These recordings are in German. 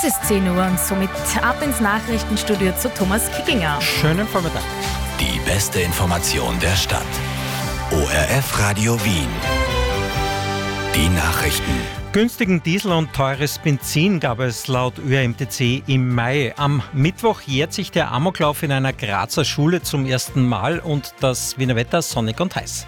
Es ist 10 Uhr und somit ab ins Nachrichtenstudio zu Thomas Kickinger. Schönen Vormittag. Die beste Information der Stadt. ORF Radio Wien. Die Nachrichten. Günstigen Diesel und teures Benzin gab es laut ÖMTC im Mai. Am Mittwoch jährt sich der Amoklauf in einer Grazer Schule zum ersten Mal und das Wiener Wetter sonnig und heiß.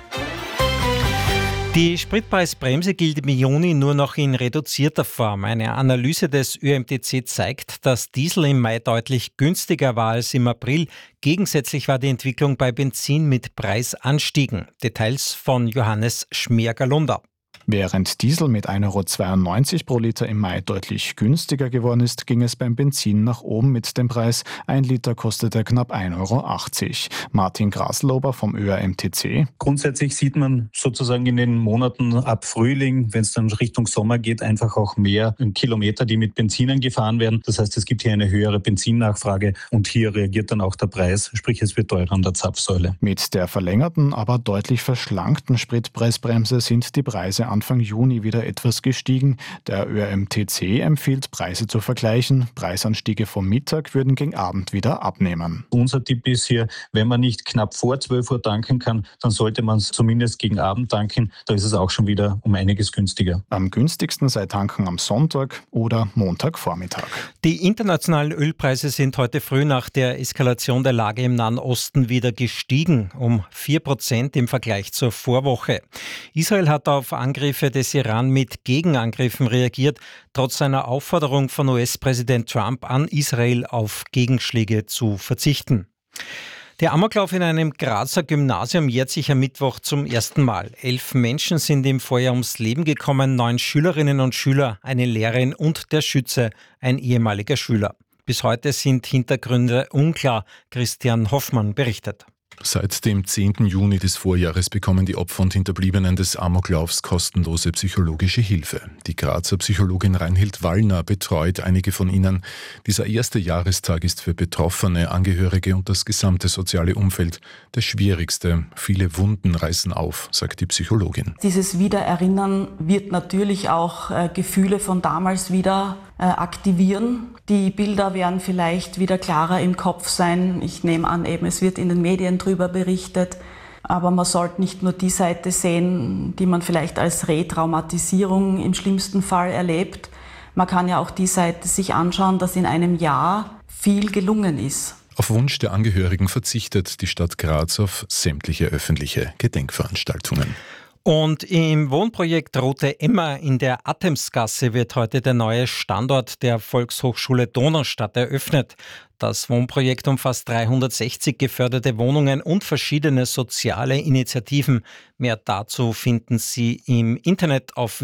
Die Spritpreisbremse gilt im Juni nur noch in reduzierter Form. Eine Analyse des ÖMTC zeigt, dass Diesel im Mai deutlich günstiger war als im April. Gegensätzlich war die Entwicklung bei Benzin mit Preisanstiegen. Details von Johannes Schmerger-Lunder. Während Diesel mit 1,92 € pro Liter im Mai deutlich günstiger geworden ist, ging es beim Benzin nach oben mit dem Preis. 1 Liter kostete knapp 1,80 €. Martin Graslober vom ÖMTC. Grundsätzlich sieht man sozusagen in den Monaten ab Frühling, wenn es dann Richtung Sommer geht, einfach auch mehr Kilometer, die mit Benzinen gefahren werden. Das heißt, es gibt hier eine höhere Benzinnachfrage und hier reagiert dann auch der Preis, sprich es wird teurer an der Zapfsäule. Mit der verlängerten, aber deutlich verschlankten Spritpreisbremse sind die Preise Anfang Juni wieder etwas gestiegen. Der ÖMTC empfiehlt, Preise zu vergleichen. Preisanstiege vom Mittag würden gegen Abend wieder abnehmen. Unser Tipp ist hier, wenn man nicht knapp vor 12 Uhr tanken kann, dann sollte man es zumindest gegen Abend tanken. Da ist es auch schon wieder um einiges günstiger. Am günstigsten sei tanken am Sonntag oder Montagvormittag. Die internationalen Ölpreise sind heute früh nach der Eskalation der Lage im Nahen Osten wieder gestiegen, um 4% im Vergleich zur Vorwoche. Israel hat auf Angriffe des Iran mit Gegenangriffen reagiert, trotz einer Aufforderung von US-Präsident Trump an Israel auf Gegenschläge zu verzichten. Der Amoklauf in einem Grazer Gymnasium jährt sich am Mittwoch zum ersten Mal. 11 Menschen sind im Vorjahr ums Leben gekommen, 9 Schülerinnen und Schüler, eine Lehrerin und der Schütze, ein ehemaliger Schüler. Bis heute sind Hintergründe unklar, Christian Hoffmann berichtet. Seit dem 10. Juni des Vorjahres bekommen die Opfer und Hinterbliebenen des Amoklaufs kostenlose psychologische Hilfe. Die Grazer Psychologin Reinhild Wallner betreut einige von ihnen. Dieser erste Jahrestag ist für Betroffene, Angehörige und das gesamte soziale Umfeld der schwierigste. Viele Wunden reißen auf, sagt die Psychologin. Dieses Wiedererinnern wird natürlich auch Gefühle von damals wieder aktivieren. Die Bilder werden vielleicht wieder klarer im Kopf sein. Ich nehme an, es wird in den Medien darüber berichtet. Aber man sollte nicht nur die Seite sehen, die man vielleicht als Retraumatisierung im schlimmsten Fall erlebt. Man kann ja auch die Seite sich anschauen, dass in einem Jahr viel gelungen ist. Auf Wunsch der Angehörigen verzichtet die Stadt Graz auf sämtliche öffentliche Gedenkveranstaltungen. Und im Wohnprojekt Rote Emma in der Atemsgasse wird heute der neue Standort der Volkshochschule Donaustadt eröffnet. Das Wohnprojekt umfasst 360 geförderte Wohnungen und verschiedene soziale Initiativen. Mehr dazu finden Sie im Internet auf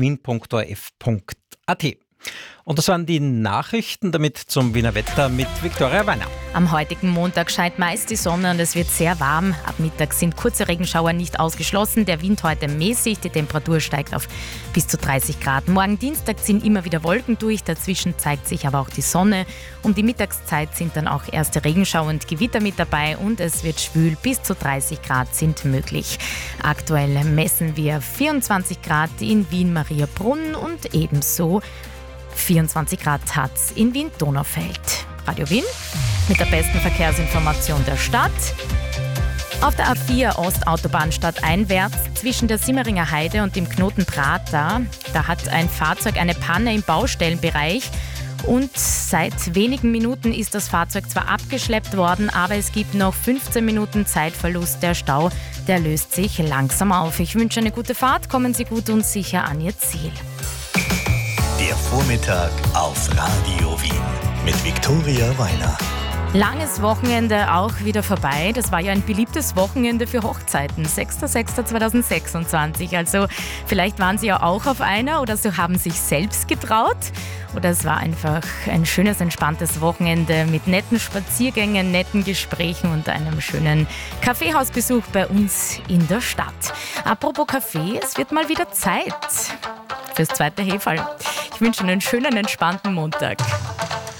wien.orf.at. Und das waren die Nachrichten, damit zum Wiener Wetter mit Viktoria Weiner. Am heutigen Montag scheint meist die Sonne und es wird sehr warm. Ab Mittag sind kurze Regenschauer nicht ausgeschlossen. Der Wind heute mäßig, die Temperatur steigt auf bis zu 30 Grad. Morgen Dienstag ziehen immer wieder Wolken durch, dazwischen zeigt sich aber auch die Sonne. Um die Mittagszeit sind dann auch erste Regenschauer und Gewitter mit dabei und es wird schwül, bis zu 30 Grad sind möglich. Aktuell messen wir 24 Grad in Wien-Mariabrunn und ebenso 24 Grad hat's in Wien-Donaufeld. Radio Wien mit der besten Verkehrsinformation der Stadt. Auf der A4 Ostautobahn stadteinwärts zwischen der Simmeringer Heide und dem Knoten Prater, da hat ein Fahrzeug eine Panne im Baustellenbereich und seit wenigen Minuten ist das Fahrzeug zwar abgeschleppt worden, aber es gibt noch 15 Minuten Zeitverlust. Der Stau, der löst sich langsam auf. Ich wünsche eine gute Fahrt, kommen Sie gut und sicher an Ihr Ziel. Der Vormittag auf Radio Wien mit Viktoria Weiner. Langes Wochenende auch wieder vorbei. Das war ja ein beliebtes Wochenende für Hochzeiten. 6.6.2026. Also vielleicht waren Sie ja auch auf einer oder so haben sich selbst getraut. Oder es war einfach ein schönes, entspanntes Wochenende mit netten Spaziergängen, netten Gesprächen und einem schönen Kaffeehausbesuch bei uns in der Stadt. Apropos Kaffee, es wird mal wieder Zeit fürs zweite Heferl. Ich wünsche einen schönen, entspannten Montag.